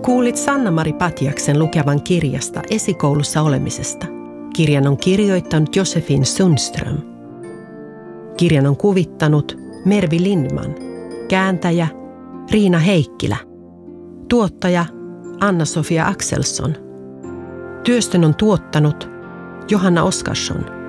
Kuulit Sanna-Mari Patjaksen lukevan kirjasta esikoulussa olemisesta. Kirjan on kirjoittanut Josefin Sundström. Kirjan on kuvittanut Mervi Lindman, kääntäjä Riina Heikkilä, tuottaja Anna-Sofia Axelsson. Työstön on tuottanut Johanna Oskarsson.